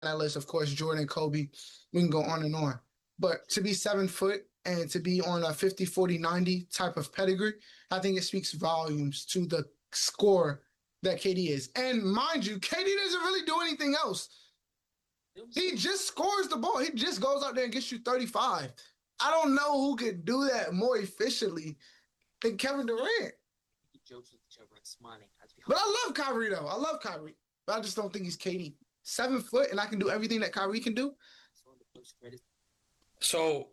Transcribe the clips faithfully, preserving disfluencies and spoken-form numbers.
that list, of course, Jordan, Kobe, we can go on and on. But to be seven foot and to be on a fifty, forty, ninety type of pedigree, I think it speaks volumes to the score that K D is. And mind you, K D doesn't really do anything else. He just scores the ball. He just goes out there and gets you thirty-five. I don't know who could do that more efficiently than Kevin Durant. But I love Kyrie, though. I love Kyrie. But I just don't think he's K D. Seven foot, and I can do everything that Kyrie can do. So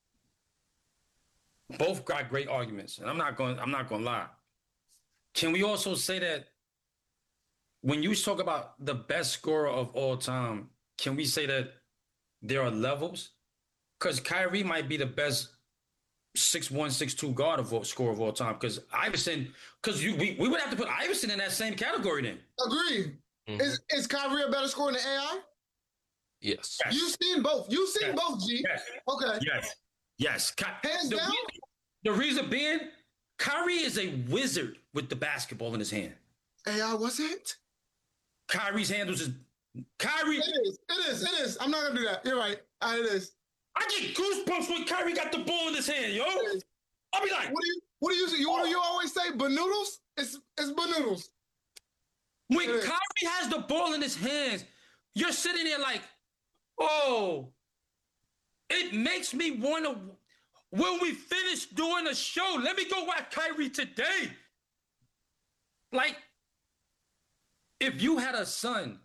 both got great arguments, and I'm not going. I'm not going to lie. Can we also say that when you talk about the best scorer of all time, can we say that there are levels? Because Kyrie might be the best six one, six two guard of all, scorer of all time. Because Iverson, because we, we would have to put Iverson in that same category then. Agreed. Mm-hmm. Is is Kyrie a better scorer than A I? Yes. yes. You've seen both. You've seen yes. both, G. Yes. Okay. Yes. Yes. Ky- Hands the down? Reason, the reason being, Kyrie is a wizard with the basketball in his hand. A I wasn't? Kyrie's handles is... Kyrie... It is. It is. It is. I'm not going to do that. You're right. Uh, it is. I get goosebumps when Kyrie got the ball in his hand, yo. I'll be like... What do you What do you, you, what do you always say? Banoodles? It's, it's banoodles. When Kyrie has the ball in his hands, you're sitting there like, oh, it makes me want to... When we finish doing a show, let me go watch Kyrie today. Like, if you had a son,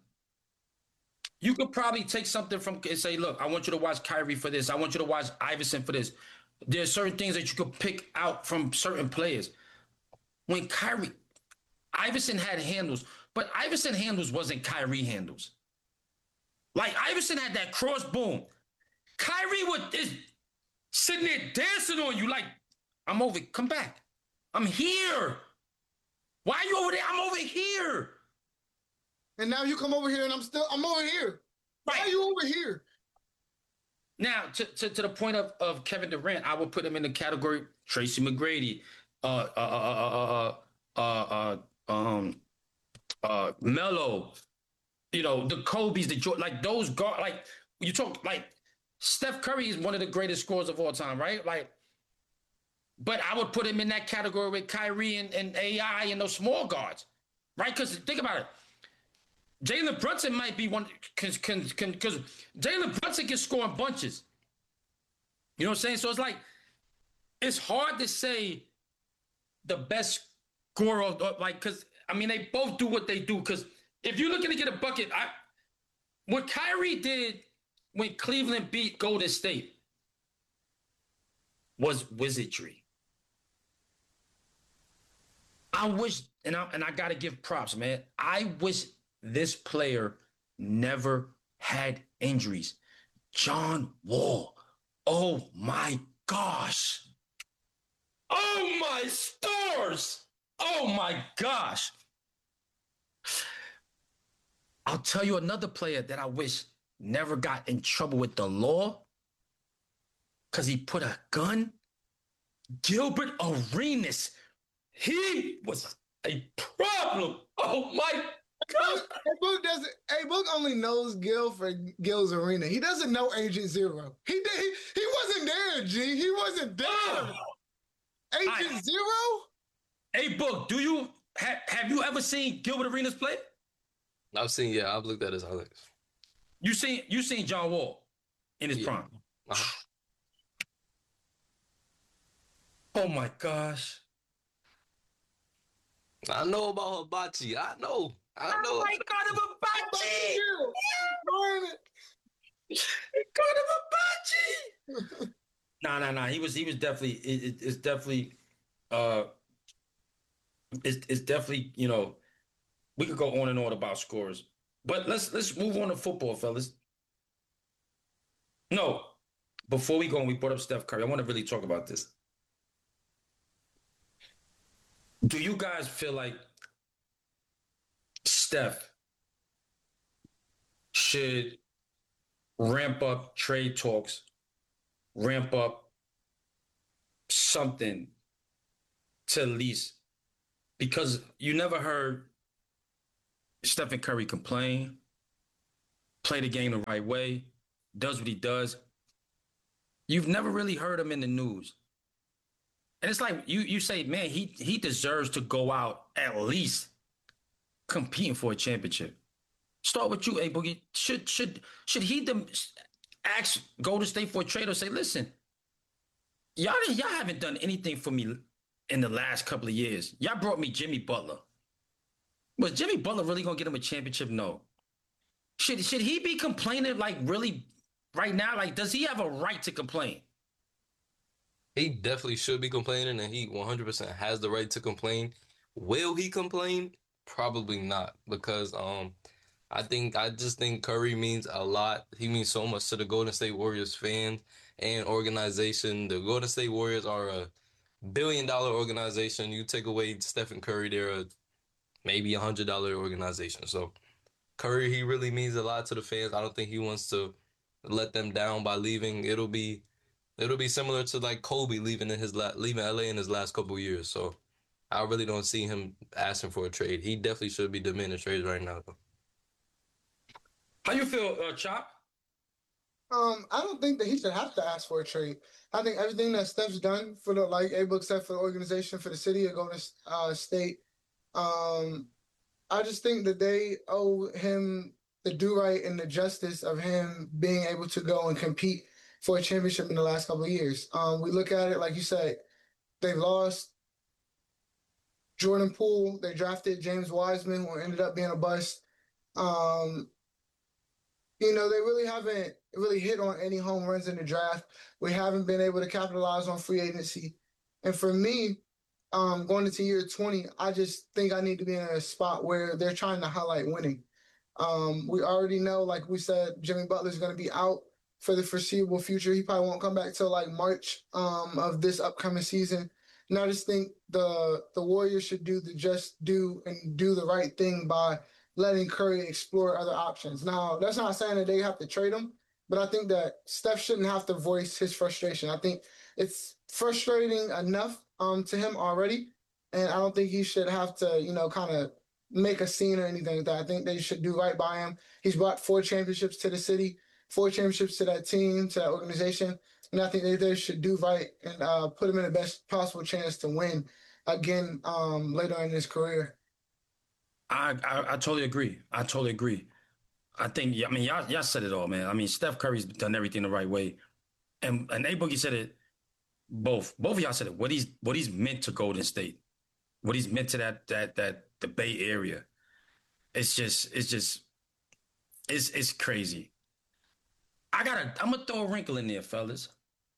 you could probably take something from and say, look, I want you to watch Kyrie for this. I want you to watch Iverson for this. There's certain things that you could pick out from certain players. When Kyrie, Iverson had handles, but Iverson handles wasn't Kyrie handles. Like, Iverson had that cross boom. Kyrie would is sitting there dancing on you like, I'm over, come back. I'm here. Why are you over there? I'm over here. And now you come over here and I'm still, I'm over here. Why right. are you over here? Now, to, to, to the point of, of Kevin Durant, I would put him in the category Tracy McGrady, uh, uh, uh, uh, uh, uh, um, uh, Melo, you know, the Kobe's, the Jordan, like those guard, like you talk, like Steph Curry is one of the greatest scorers of all time, right? Like, but I would put him in that category with Kyrie and, and A I and those small guards, right? Because think about it. Jalen Brunson might be one, because Jalen Brunson can score in bunches. You know what I'm saying? So it's like, it's hard to say the best scorer, like, because, I mean, they both do what they do. Because if you're looking to get a bucket, I, what Kyrie did when Cleveland beat Golden State was wizardry. I wish, and I, and I got to give props, man. I wish this player never had injuries. John Wall. Oh, my gosh. Oh, my stars. Oh, my gosh. I'll tell you another player that I wish never got in trouble with the law because he put a gun. Gilbert Arenas. He was a problem. Oh, my God. Hey, Book doesn't. Hey, Book only knows Gil for Gil's Arena. He doesn't know Agent Zero. He did. He, he wasn't there, G. He wasn't there. Oh. Agent I, Zero. Hey, Book, do you have have you ever seen Gilbert Arenas play? I've seen. Yeah, I've looked at his highlights. You seen you seen John Wall in his yeah. prime? Uh-huh. Oh my gosh. I know about Hibachi. I know. I know. Oh my God, of Hibachi! God of Hibachi! Nah, nah, nah. He was, he was definitely. It, it, it's definitely. Uh, it's it's definitely. You know, we could go on and on about scores, but let's let's move on to football, fellas. No, before we go, and we brought up Steph Curry. I want to really talk about this. Do you guys feel like Steph should ramp up trade talks, ramp up something to at least, because you never heard Stephen Curry complain. play the game the right way, does what he does. You've never really heard him in the news. And it's like you you say, man, he he deserves to go out at least competing for a championship. Start with you, A Boogie. Should should should he dem- ask Golden State for a trade or say, listen, y'all y'all haven't done anything for me in the last couple of years. Y'all brought me Jimmy Butler. Was Jimmy Butler really gonna get him a championship? No. Should should he be complaining like really right now? Like, does he have a right to complain? He definitely should be complaining, and he one hundred percent has the right to complain. Will he complain? Probably not, because um, I think I just think Curry means a lot. He means so much to the Golden State Warriors fans and organization. The Golden State Warriors are a billion dollar organization. You take away Stephen Curry, they're a maybe a hundred dollar organization. So Curry, he really means a lot to the fans. I don't think he wants to let them down by leaving. It'll be It'll be similar to like Kobe leaving in his la- leaving L A in his last couple of years. So I really don't see him asking for a trade. He definitely should be demanding trades right now, though. How you feel, uh, Chop? Um, I don't think that he should have to ask for a trade. I think everything that Steph's done for the like A-Book said for the organization, for the city of Golden uh, State, um, I just think that they owe him the do right and the justice of him being able to go and compete for a championship in the last couple of years. Um, we look at it, like you said, they've lost Jordan Poole. They drafted James Wiseman, who ended up being a bust. Um, you know, they really haven't really hit on any home runs in the draft. We haven't been able to capitalize on free agency. And for me, um, going into year twenty, I just think I need to be in a spot where they're trying to highlight winning. Um, we already know, like we said, Jimmy Butler's going to be out for the foreseeable future. He probably won't come back till like March um, of this upcoming season. And I just think the the Warriors should do the just do and do the right thing by letting Curry explore other options. Now, that's not saying that they have to trade him, but I think that Steph shouldn't have to voice his frustration. I think it's frustrating enough um, to him already, and I don't think he should have to, you know, kind of make a scene or anything like that. I think they should do right by him. He's brought four championships to the city, four championships to that team, to that organization. And I think they, they should do right and uh, put him in the best possible chance to win again um, later in his career. I, I I totally agree. I totally agree. I think, I mean, y'all, y'all said it all, man. I mean, Steph Curry's done everything the right way. And and A Boogie said it, both. Both of y'all said it. What he's what he's meant to Golden State. What he's meant to that that that the Bay Area. It's just, it's just, it's it's crazy. I gotta, I'm gonna throw a wrinkle in there, fellas.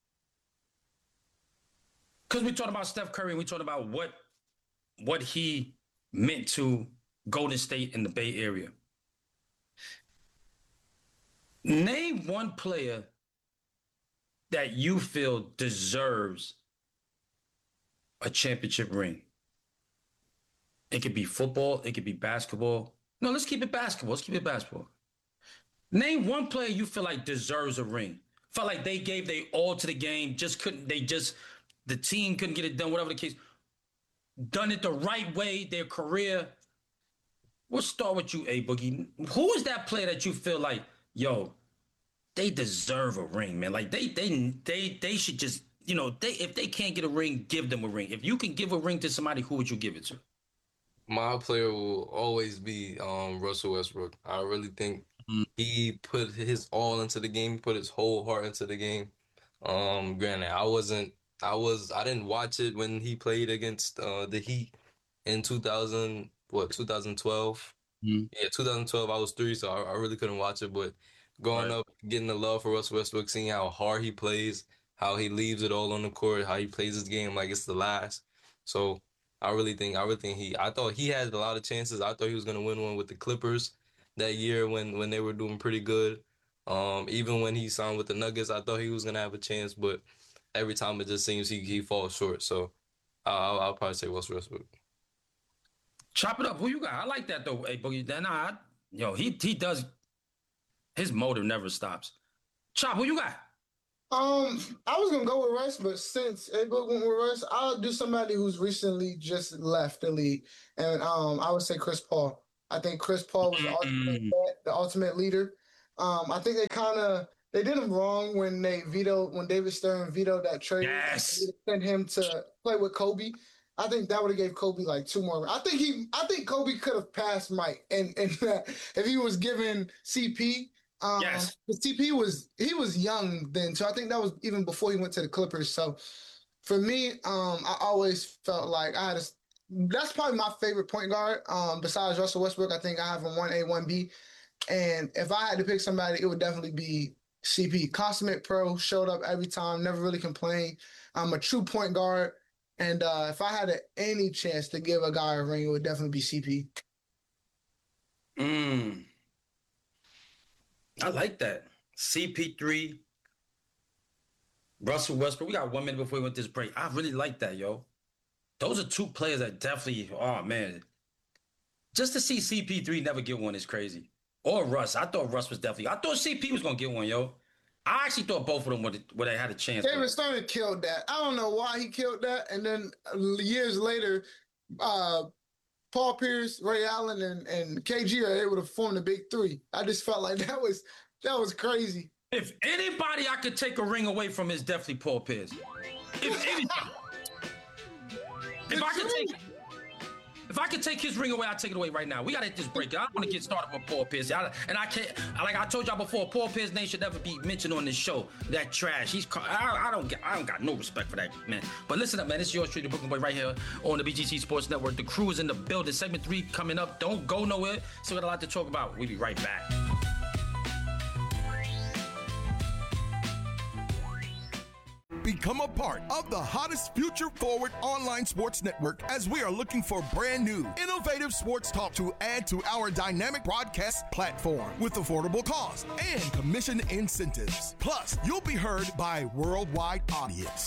Because we talked about Steph Curry and we talked about what what he meant to Golden State in the Bay Area. Name one player that you feel deserves a championship ring. It could be football, it could be basketball. No, let's keep it basketball. Let's keep it basketball. Name one player you feel like deserves a ring. Felt like they gave they all to the game, just couldn't, they just, the team couldn't get it done, whatever the case. Done it the right way, their career. We'll start with you, A Boogie. Who is that player that you feel like, yo, they deserve a ring, man? Like they they they they should just, you know, they if they can't get a ring, give them a ring. If you can give a ring to somebody, who would you give it to? My player will always be um, Russell Westbrook. I really think Mm. he put his all into the game, put his whole heart into the game. Um, granted, I wasn't, I was, I didn't watch it when he played against uh, the Heat in two thousand, what, twenty twelve? Mm. Yeah, twenty twelve, I was three, so I, I really couldn't watch it. But growing Right. up, getting the love for Russell Westbrook, seeing how hard he plays, how he leaves it all on the court, how he plays his game like it's the last. So I really think, I really think he, I thought he had a lot of chances. I thought he was going to win one with the Clippers that year when when they were doing pretty good. Um, even when he signed with the Nuggets, I thought he was going to have a chance, but every time it just seems he, he falls short. So I'll, I'll probably say Russell Westbrook. Chop it up. Who you got? I like that though, A Boogie. Then I, yo, he he does. His motive never stops. Chop, who you got? Um, I was gonna go with Russ, but since A-Book went with Russ, I'll do somebody who's recently just left the league, and um, I would say Chris Paul. I think Chris Paul was the ultimate Mm. vet, the ultimate leader. Um, I think they kind of they did him wrong when they vetoed when David Stern vetoed that trade. Yes. Sent him to play with Kobe. I think that would have gave Kobe like two more. I think he I think Kobe could have passed Mike and and if he was given C P. Um, Yes. C P was he was young then, so I think that was even before he went to the Clippers. So for me, um, I always felt like I had a that's probably my favorite point guard. Um, besides Russell Westbrook, I think I have a one A, one B. And if I had to pick somebody, it would definitely be C P. Consummate pro, showed up every time, never really complained. I'm a true point guard. And uh, if I had a, any chance to give a guy a ring, it would definitely be C P. Mm. I like that. C P three, Russell Westbrook. We got one minute before we went this break. I really like that, yo. Those are two players that definitely, oh, man. Just to see C P three never get one is crazy. Or Russ. I thought Russ was definitely, I thought C P was going to get one, yo. I actually thought both of them would would have had a chance. David Stern killed that. I don't know why he killed that. And then years later, uh, Paul Pierce, Ray Allen, and, and K G are able to form the big three. I just felt like that was that was crazy. If anybody I could take a ring away from is definitely Paul Pierce. If anybody. If I could take If I could take his ring away, I'd take it away right now. We got to hit this break. I don't want to get started with Paul Pierce. I, and I can't, like I told y'all before, Paul Pierce's name should never be mentioned on this show. That trash. He's, I, I don't, I don't got no respect for that man. But listen up, man. This is yours, truly, the Brooklyn Boy, right here on the B G C Sports Network. The crew is in the building. Segment three coming up. Don't go nowhere. So we got a lot to talk about. We'll be right back. Become a part of the hottest future-forward online sports network as we are looking for brand new, innovative sports talk to add to our dynamic broadcast platform with affordable cost and commission incentives. Plus, you'll be heard by a worldwide audience.